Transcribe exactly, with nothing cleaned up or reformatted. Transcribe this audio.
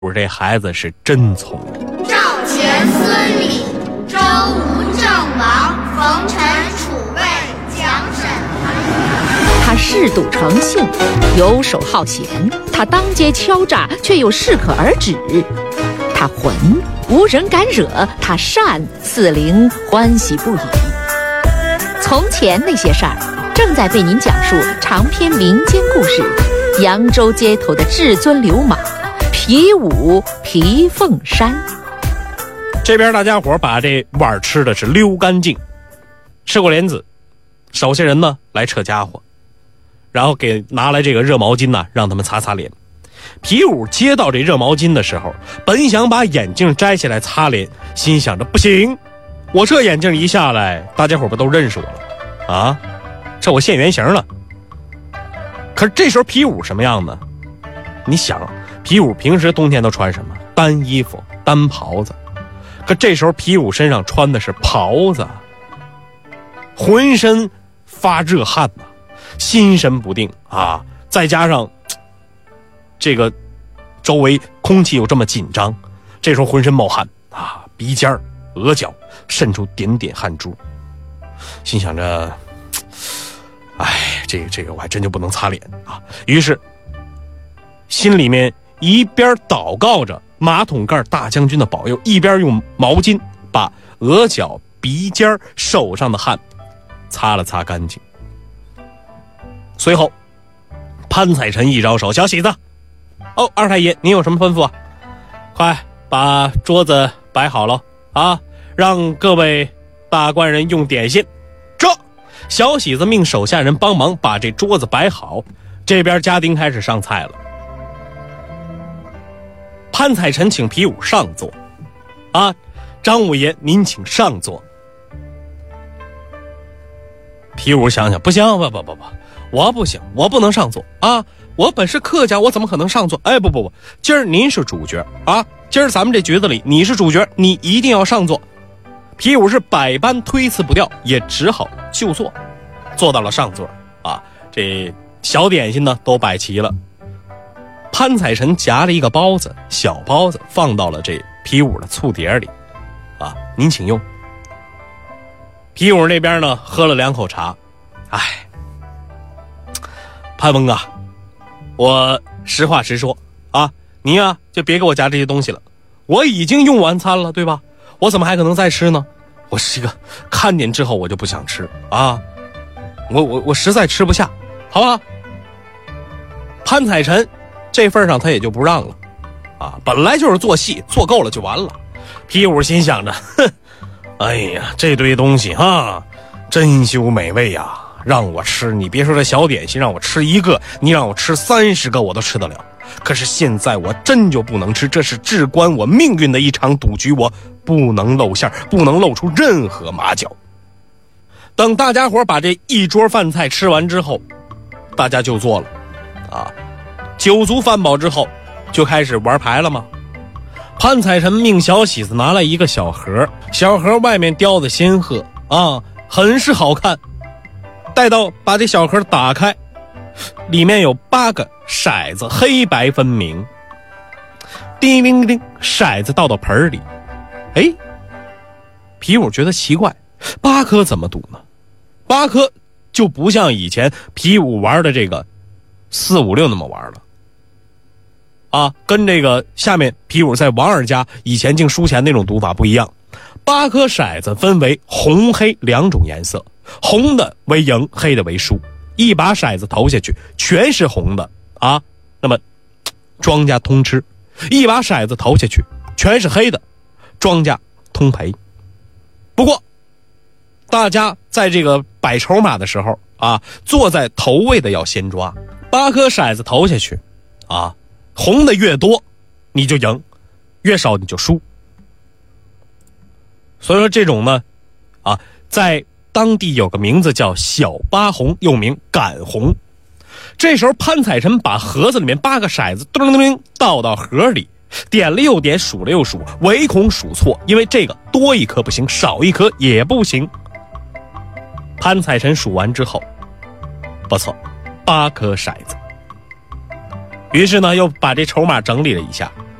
我这孩子是真聪明。 赵钱孙李周吴郑王冯陈楚魏蒋沈韩。 他嗜赌成性，游手好闲；他当街敲诈，却又适可而止。他浑，无人敢惹；他善，四邻欢喜不已。从前那些事儿，正在为您讲述长篇民间故事《扬州街头的至尊流氓皮武皮凤山》。 这边大家伙把这碗吃的是溜干净，吃过莲子，手下人呢来撤家伙，然后给拿来这个热毛巾呢，让他们擦擦脸。皮武接到这热毛巾的时候，本想把眼镜摘下来擦脸，心想着不行，我这眼镜一下来，大家伙不都认识我了啊？这我现原形了。可是这时候皮武什么样呢？你想，皮武平时冬天都穿什么？单衣服、单袍子。可这时候皮武身上穿的是袍子，浑身发热汗呐、啊，心神不定啊！再加上这个周围空气又这么紧张，这时候浑身冒汗啊，鼻尖额角渗出点点汗珠，心想着，哎，这个这个我还真就不能擦脸啊！于是心里面一边祷告着马桶盖大将军的保佑，一边用毛巾把额角、鼻尖、手上的汗擦了擦干净。随后潘彩臣一招手，小喜子，哦，二太爷您有什么吩咐啊？快把桌子摆好了啊，让各位大官人用点心。这小喜子命手下人帮忙把这桌子摆好，这边家丁开始上菜了。潘彩臣请皮武上座啊，张五爷您请上座。皮武想想，不行，不不不不，我不行，我不能上座啊！我本是客家，我怎么可能上座？哎，不不不，今儿您是主角啊！今儿咱们这局子里你是主角，你一定要上座。皮武是百般推辞不掉，也只好就坐，坐到了上座啊。这小点心呢都摆齐了。潘彩臣夹了一个包子，小包子放到了这皮武的醋碟里，啊，您请用。皮武那边呢喝了两口茶，哎，潘翁啊，我实话实说啊，你呀、啊、就别给我夹这些东西了，我已经用完餐了，对吧？我怎么还可能再吃呢？我是一个看见之后我就不想吃啊，我我我实在吃不下，好吧？潘彩臣这份上他也就不让了啊，本来就是做戏，做够了就完了。皮武心想着，哼，哎呀，这堆东西啊，珍馐美味呀、啊，让我吃，你别说这小点心让我吃一个，你让我吃三十个我都吃得了。可是现在我真就不能吃，这是至关我命运的一场赌局，我不能露馅，不能露出任何马脚。等大家伙把这一桌饭菜吃完之后，大家就坐了啊。酒足饭饱之后就开始玩牌了吗？潘彩臣命小喜子拿来一个小盒，小盒外面雕的仙鹤啊，很是好看。待到把这小盒打开，里面有八个骰子，黑白分明。叮铃铃，骰子倒到盆里。哎，皮武觉得奇怪，八颗怎么赌呢？八颗就不像以前皮武玩的这个四五六那么玩了。啊，跟这个下面皮武在王二家以前净输钱那种赌法不一样。八颗骰子分为红黑两种颜色，红的为赢，黑的为输。一把骰子投下去全是红的啊，那么庄家通吃；一把骰子投下去全是黑的，庄家通赔。不过大家在这个摆筹码的时候啊，坐在头位的要先抓。八颗骰子投下去啊，红的越多你就赢，越少你就输。所以说这种呢啊，在当地有个名字叫小八红，又名赶红。这时候潘彩臣把盒子里面八个骰子咚咚咚倒到盒里，点了又点，数了又数，唯恐数错，因为这个多一颗不行，少一颗也不行。潘彩臣数完之后，不错，八颗骰子。于是呢又把这筹码整理了一下，